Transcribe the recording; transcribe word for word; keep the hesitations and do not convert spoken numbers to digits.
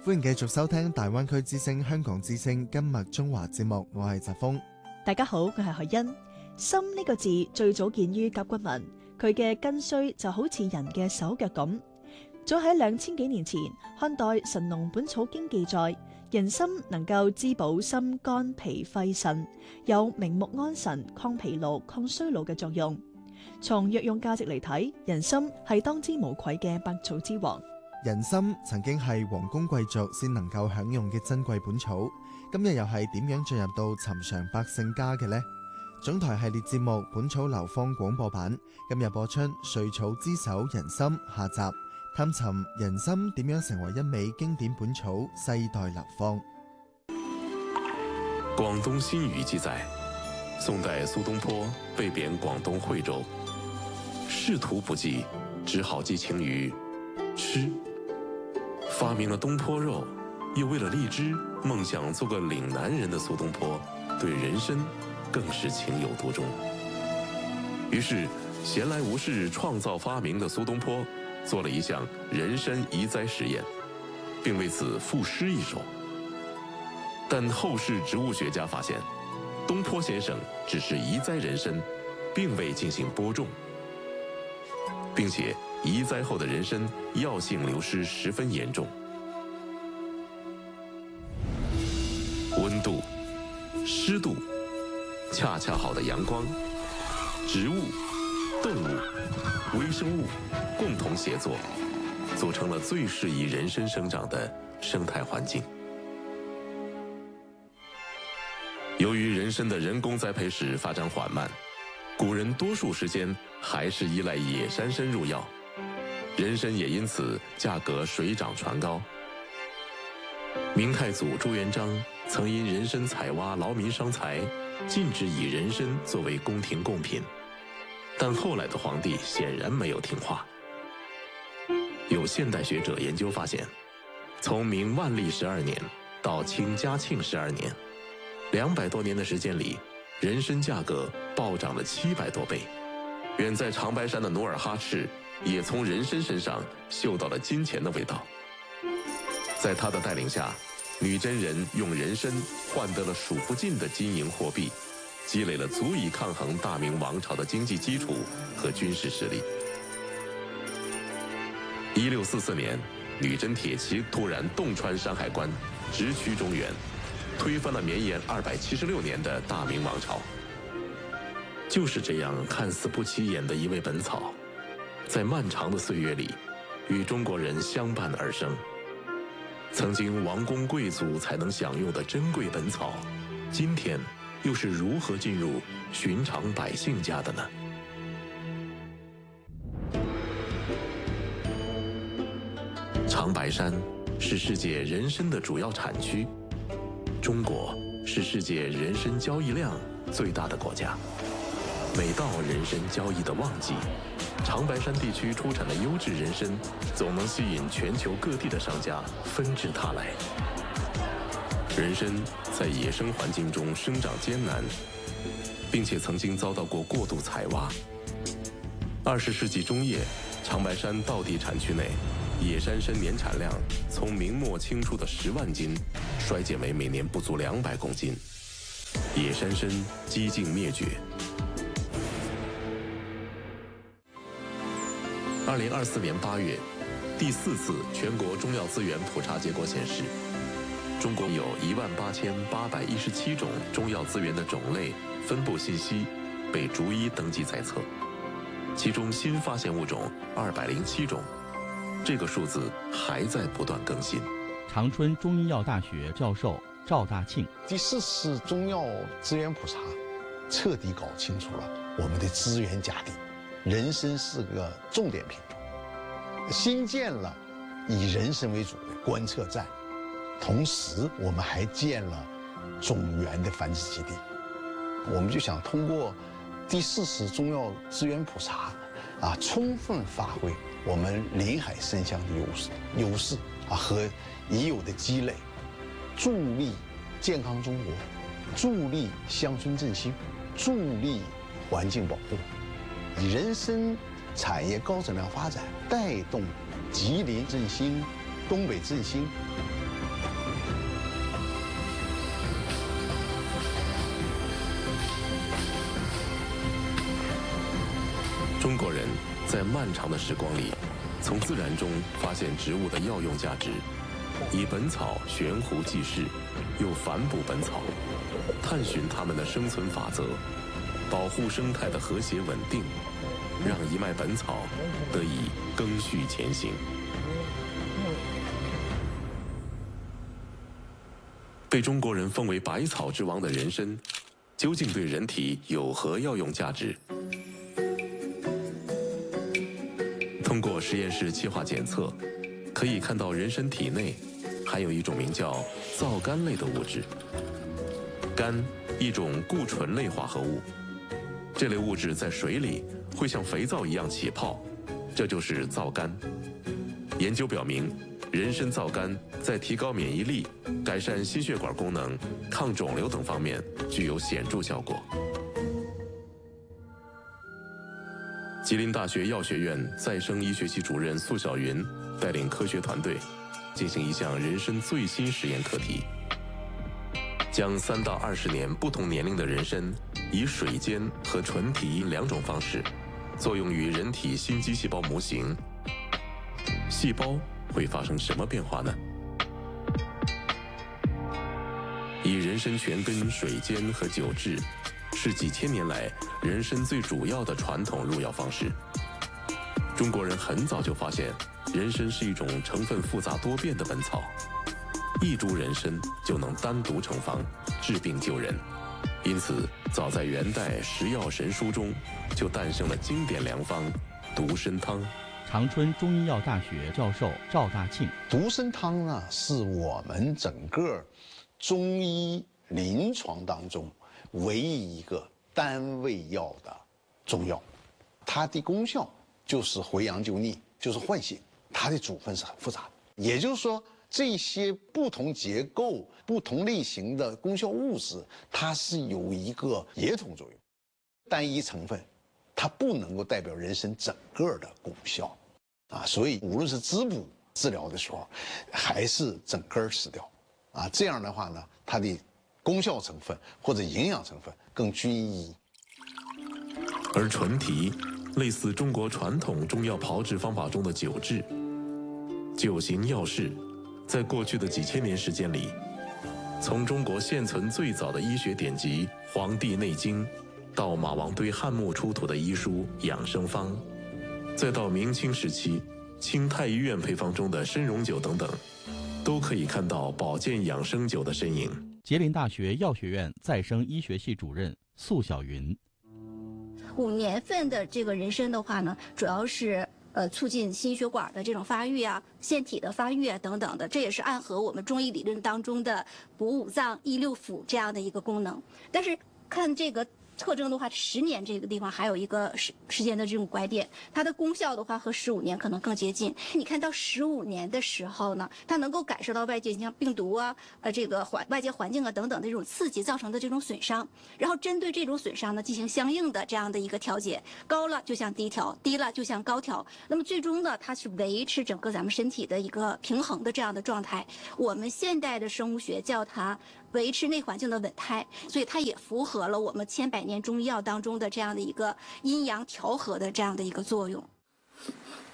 歡迎繼續收聽大灣區之聲香港之聲今日中華節目，我係澤峰。 大家好，我係海欣。心呢個字最早見於甲骨文，佢嘅根須就好似人嘅手腳咁。早喺兩千幾年前，漢代《神農本草經》記載，人參能夠滋補心肝脾肺腎，有明目安神、抗疲勞、抗衰老嘅作用。從藥用價值嚟睇，人參係當之無愧嘅百草之王。 人參曾經係皇宮貴族先能夠享用嘅珍貴本草，今日又係點樣進入到尋常百姓家嘅呢？總台系列節目《本草流芳廣播版》今日播出瑞草之首人參下集，探尋人參點樣成為一味經典本草，世代流芳。 廣東新語記載，宋代蘇東坡被貶廣東惠州，仕途不濟，只好寄情於吃，發明了東坡肉。又為了荔枝，夢想做個嶺南人的蘇東坡，對人參更是情有獨鍾。於是閒來無事創造發明的蘇東坡做了一項人參移栽實驗，並為此賦詩一首。但後世植物學家發現，東坡先生只是移栽人參，並未進行播種，並且移栽後的人參藥性流失十分嚴重。溫度、濕度、恰恰好的陽光，植物、動物、微生物共同協作，組成了最適宜人參生長的生態環境。由於人參的人工栽培史發展緩慢，古人多數時間還是依賴野山參入藥，人參也因此價格水漲船高。明太祖朱元璋曾因人參採挖勞民傷財，禁止以人參作為宮廷貢品，但後來的皇帝顯然沒有聽話。有現代學者研究發現，從明萬曆十二年到清嘉慶十二年，兩百多年的時間裡，人參價格暴漲了七百多倍。遠在長白山的努爾哈赤也從人參身上嗅到了金錢的味道。在他的帶領下，女真人用人參換得了數不盡的金銀貨幣，積累了足以抗衡大明王朝的經濟基礎和軍事實力。一六四四年，女真鐵騎突然洞穿山海關，直驅中原，推翻了綿延二百七十六年的大明王朝。就是這樣看似不起眼的一味本草，在漫長的歲月裡，與中國人相伴而生。曾經王公貴族才能享用的珍貴本草，今天又是如何進入尋常百姓家的呢？長白山是世界人參的主要產區，中國是世界人參交易量最大的國家。每到人參交易的旺季，長白山地區出產的優質人參總能吸引全球各地的商家紛至沓來。人參在野生環境中生長艱難，並且曾經遭到過過度採挖。二十世紀中葉，長白山道地產區內野山參年產量從明末清初的十萬斤衰減為每年不足兩百公斤，野山參幾近滅絕。二零二四年八月，第四次全國中藥資源普查結果顯示，中國有一萬八千八百一十七種中藥資源的種類分布信息被逐一登記在冊，其中新發現物種二百零七種，這個數字還在不斷更新。 長春中醫藥大學教授趙大慶， 第四次中藥資源普查，徹底搞清楚了我們的資源價值。人參是個重點品種，新建了以人參為主的觀測站，同時我們還建了種源的繁殖基地。我們就想通過第四次中藥資源普查，啊，充分發揮我們臨海參鄉的優勢優勢啊和已有的積累，助力健康中國，助力鄉村振興，助力環境保護。以人參產業高質量發展，帶動吉林振興、東北振興。 中国人在漫长的时光里，从自然中发现植物的药用价值，以本草悬壶济世，又反哺本草，探寻它们的生存法则，保护生态的和谐稳定，让一脉本草得以更续前行。被中国人封为百草之王的人参，究竟对人体有何药用价值？通过实验室气化检测，可以看到人参体内含有一种名叫皂苷类的物质。苷，一种固醇类化合物，这类物质在水里会像肥皂一样起泡，这就是皂苷。研究表明，人参皂苷在提高免疫力、改善心血管功能、抗肿瘤等方面具有显著效果。吉林大学药学院再生医学系主任宿晓云带领科学团队进行一项人参最新实验课题，将三到二十年不同年龄的人参以水煎和纯提两种方式作用于人体心肌细胞模型，细胞会发生什么变化呢？以人参全根水煎和酒制是几千年来人参最主要的传统入药方式。中国人很早就发现，人参是一种成分复杂多变的本草，一株人参就能单独成方，治病救人。因此，早在元代《食药神书》中，就诞生了经典良方独参汤。 长春中医药大学教授赵大庆， 独参汤呢，是我们整个中医临床当中唯一一个单味药的中药，它的功效就是回阳救逆，就是换血。它的组分是很复杂的，也就是说，这些不同结构、不同类型的功效物质，它是有一个协同作用。单一成分，它不能够代表人参整个的功效，啊，所以无论是滋补治疗的时候，还是整根吃掉，啊，这样的话呢，它的功效成分或者营养成分更均一。 而纯提类似中国传统中药炮制方法中的酒制，酒行药事，在过去的几千年时间里，从中国现存最早的医学典籍《黄帝内经》，到马王堆汉墓出土的医书《养生方》，再到明清时期清太医院配方中的参茸酒等等，都可以看到保健养生酒的身影。 吉林大学药学院再生医学系主任宿晓云， 五年份的这个人参的话呢，主要是呃促进心血管的这种发育啊、腺体的发育啊等等的，这也是暗合我们中医理论当中的补五脏、益六腑这样的一个功能。但是看这个特征的话，十年这个地方还有一个时时间的这种拐点，它的功效的话和十五年可能更接近。你看到十五年的时候呢，它能够感受到外界像病毒啊、呃这个环外界环境啊等等的这种刺激造成的这种损伤，然后针对这种损伤呢进行相应的这样的一个调节，高了就像低调，低了就像高调。那么最终呢，它是维持整个咱们身体的一个平衡的这样的状态。我们现代的生物学叫它维持内环境的稳态，所以它也符合了我们千百年中医药当中的这样的一个阴阳调和的这样的一个作用。